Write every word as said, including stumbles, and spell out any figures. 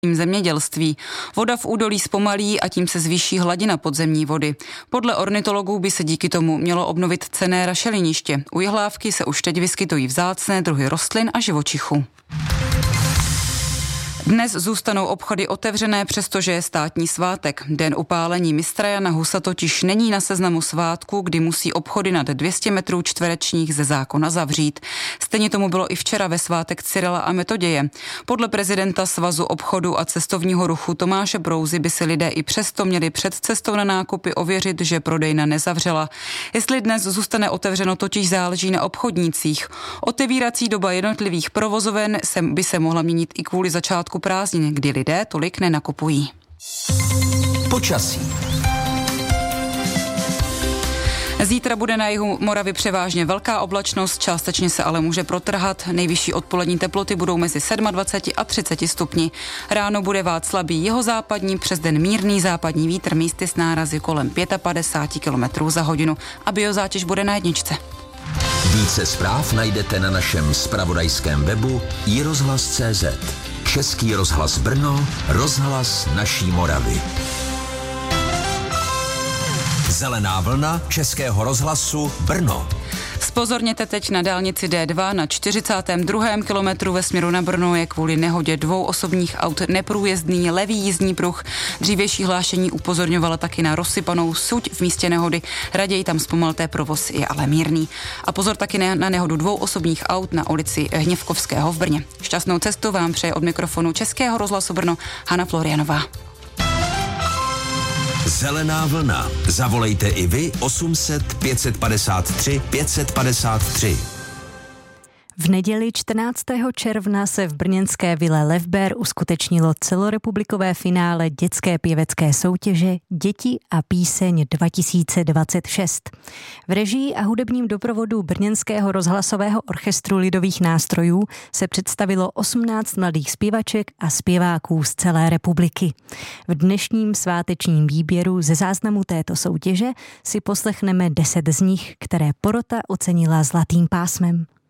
zemědělství. Voda v údolí zpomalí a tím se zvýší hladina podzemní vody. Podle ornitologů by se díky tomu mělo obnovit cenné rašeliniště. U Jihlávky se už teď vyskytují vzácné druhy rostlin a živočichů. Dnes zůstanou obchody otevřené, přestože je státní svátek. Den upálení mistra Jana Husa totiž není na seznamu svátku, kdy musí obchody nad dvě stě metrů čtverečních ze zákona zavřít. Stejně tomu bylo i včera ve svátek Cyrila a Metoděje. Podle prezidenta Svazu obchodu a cestovního ruchu Tomáše Brouzy by si lidé i přesto měli před cestou na nákupy ověřit, že prodejna nezavřela. Jestli dnes zůstane otevřeno, totiž záleží na obchodnících. Otevírací doba jednotlivých provozoven se, by se mohla měnit i kvůli začátku prázdnin, kdy lidé tolik nenakupují. Počasí. Zítra bude na jihu Moravy převážně velká oblačnost, částečně se ale může protrhat. Nejvyšší odpolední teploty budou mezi dvaceti sedmi a třiceti stupni. Ráno bude vát slabý jihozápadní, přes den mírný západní vítr, místy s nárazy kolem padesát pět kilometrů za hodinu a biozátěž bude na jedničce. Více zpráv najdete na našem zpravodajském webu i rozhlas tečka cé zet. Český rozhlas Brno, rozhlas naší Moravy. Zelená vlna Českého rozhlasu Brno. Spozorněte teď na dálnici dé dva na čtyřicátém druhém kilometru ve směru na Brno je kvůli nehodě dvou osobních aut neprůjezdný levý jízdní pruh. Dřívější hlášení upozorňovala taky na rozsypanou suť v místě nehody. Raději tam zpomalte, provoz je ale mírný. A pozor taky na nehodu dvou osobních aut na ulici Hněvkovského v Brně. Šťastnou cestu vám přeje od mikrofonu Českého rozhlasu Brno Hana Florianová. Zelená vlna. Zavolejte i vy osm set pět set padesát tři pět set padesát tři. V neděli čtrnáctého června se v brněnské vile Levber uskutečnilo celorepublikové finále dětské pěvecké soutěže Děti a píseň dva tisíce dvacet šest. V režii a hudebním doprovodu Brněnského rozhlasového orchestru lidových nástrojů se představilo osmnáct mladých zpěvaček a zpěváků z celé republiky. V dnešním svátečním výběru ze záznamu této soutěže si poslechneme deset z nich, které porota ocenila zlatým pásmem.